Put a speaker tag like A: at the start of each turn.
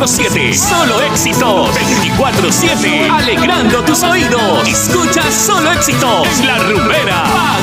A: 24/7. Solo éxitos. 24/7. Alegrando tus oídos. Escucha Solo Éxitos. En La Rumbera.